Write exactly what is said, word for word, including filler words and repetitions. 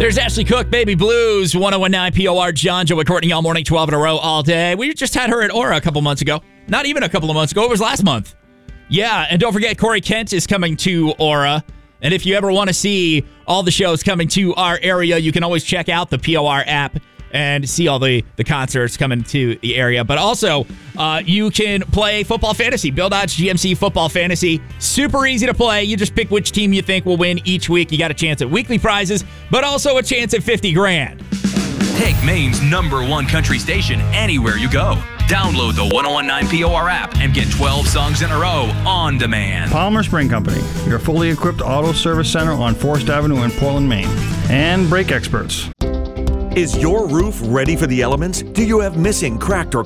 There's Ashley Cook, Baby Blues, one oh one point nine P O R, John, Joe, and Courtney all morning, twelve in a row, all day. We just had her at Aura a couple months ago. Not even a couple of months ago. It was last month. Yeah, and don't forget, Corey Kent is coming to Aura. And if you ever want to see all the shows coming to our area, you can always check out the P O R app and see all the, the concerts coming to the area. But also, uh, you can play football fantasy. Bill Dodge G M C Football Fantasy. Super easy to play. You just pick which team you think will win each week. You got a chance at weekly prizes, but also a chance at fifty grand. Take Maine's number one country station anywhere you go. Download the one oh one point nine P O R app and get twelve songs in a row on demand. Palmer Spring Company, your fully equipped auto service center on Forest Avenue in Portland, Maine. And brake experts. Is your roof ready for the elements? Do you have missing, cracked, or